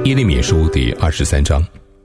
耶利米书第23章。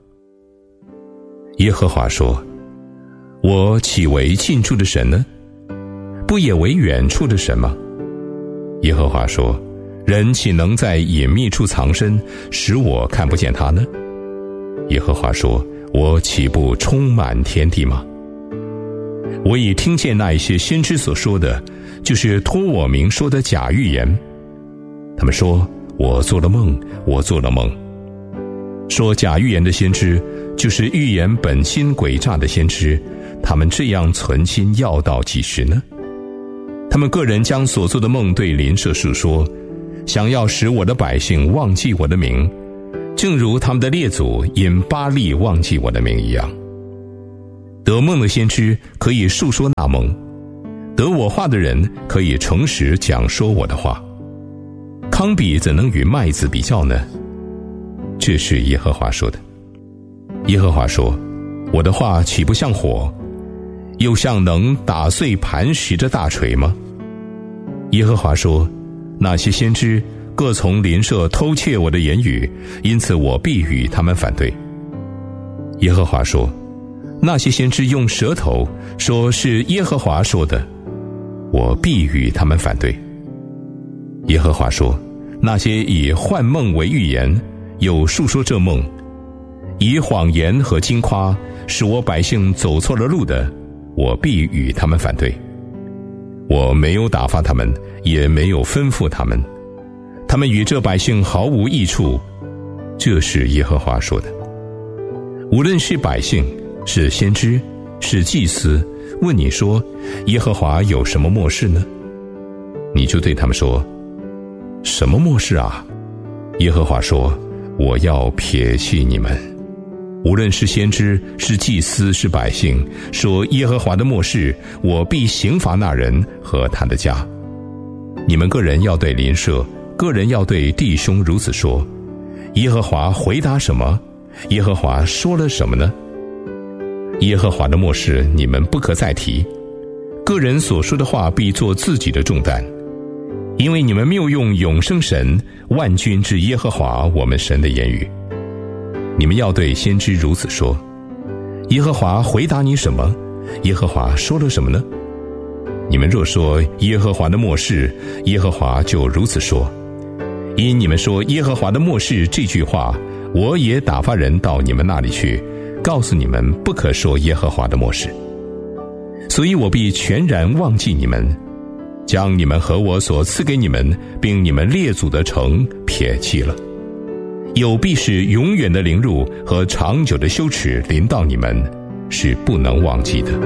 耶和华说：我岂为近处的神呢？不也为远处的神吗？耶和华说：人岂能在隐秘处藏身，使我看不见他呢？耶和华说：我岂不充满天地吗？我已听见那一些先知所说的，就是托我名说的假预言。他们说：我做了梦，我做了梦。说假预言的先知，就是预言本心诡诈的先知，他们这样存心要到几时呢？他们个人将所做的梦对邻舍述说，想要使我的百姓忘记我的名，正如他们的列祖因巴力忘记我的名一样。得梦的先知可以述说那梦，得我话的人可以诚实讲说我的话。糠秕怎能与麦子比较呢？这是耶和华说的。耶和华说：我的话岂不像火，又像能打碎磐石的大锤吗？耶和华说：那些先知各从邻舍偷窃我的言语，因此我必与他们反对。耶和华说：那些先知用舌头说是耶和华说的，我必与他们反对。耶和华说：那些以幻梦为预言，又述说这梦，以谎言和惊夸使我百姓走错了路的，我必与他们反对。我没有打发他们，也没有吩咐他们，他们与这百姓毫无益处。这是耶和华说的。无论是百姓，是先知，是祭司，问你说耶和华有什么默示呢？你就对他们说：什么默示啊？耶和华说：我要撇弃你们。无论是先知，是祭司，是百姓，说耶和华的默示，我必刑罚那人和他的家。你们个人要对邻舍，个人要对弟兄如此说。耶和华回答什么？耶和华说了什么呢？耶和华的默示你们不可再提，个人所说的话必做自己的重担，因为你们谬用永生神万军之耶和华我们神的言语。你们要对先知如此说：耶和华回答你什么？耶和华说了什么呢？你们若说耶和华的默示，耶和华就如此说。因你们说耶和华的默示这句话，我也打发人到你们那里去，告诉你们不可说耶和华的默示。所以我必全然忘记你们，将你们和我所赐给你们并你们列祖的城撇弃了。有必是永远的凌辱和长久的羞耻临到你们，是不能忘记的。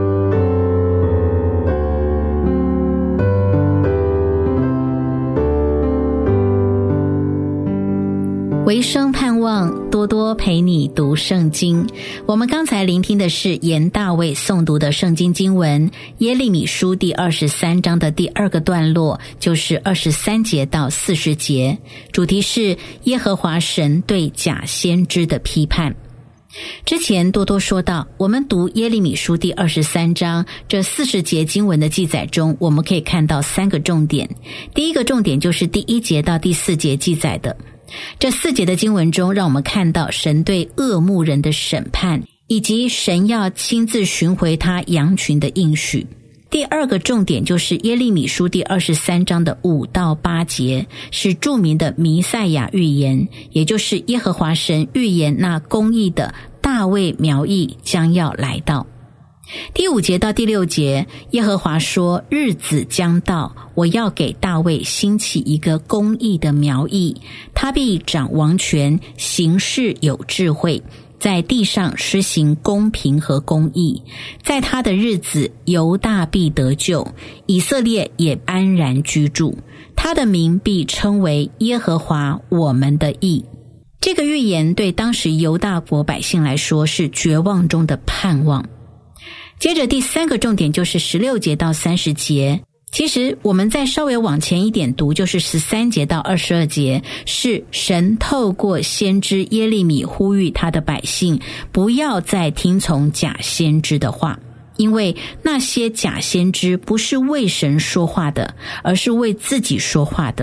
维生盼望多多陪你读圣经。我们刚才聆听的是严大卫诵读的圣经经文，耶利米书第23章的第2个段落，就是23节到40节，主题是耶和华神对假先知的批判。之前多多说到，我们读耶利米书第23章这40节经文的记载中，我们可以看到3个重点。第一个重点就是第1节到第4节记载的。这4节的经文中，让我们看到神对恶牧人的审判，以及神要亲自寻回他羊群的应许。第2个重点就是耶利米书第23章的5到8节，是著名的弥赛亚预言，也就是耶和华神预言那公义的大卫苗裔将要来到。第5节到第6节，耶和华说：日子将到，我要给大卫兴起一个公义的苗裔，他必掌王权，行事有智慧，在地上施行公平和公义。在他的日子，犹大必得救，以色列也安然居住，他的名必称为耶和华我们的义。这个预言对当时犹大国百姓来说是绝望中的盼望。接着第3个重点就是16节到30节，其实我们再稍微往前一点读，就是13节到22节，是神透过先知耶利米呼吁他的百姓不要再听从假先知的话，因为那些假先知不是为神说话的，而是为自己说话的。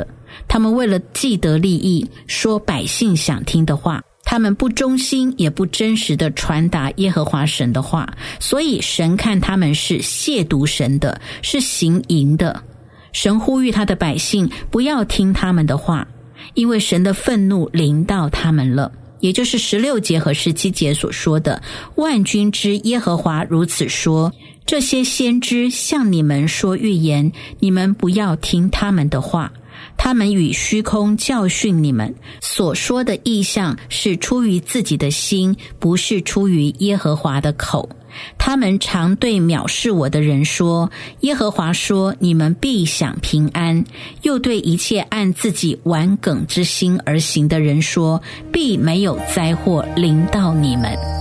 他们为了既得利益，说百姓想听的话，他们不忠心也不真实的传达耶和华神的话，所以神看他们是亵渎神的，是行淫的。神呼吁他的百姓不要听他们的话，因为神的愤怒临到他们了，也就是16节和17节所说的，万军之耶和华如此说，这些先知向你们说预言，你们不要听他们的话，他们与虚空教训你们，所说的异象是出于自己的心，不是出于耶和华的口。他们常对藐视我的人说，耶和华说，你们必享平安，又对一切按自己顽梗之心而行的人说，必没有灾祸临到你们。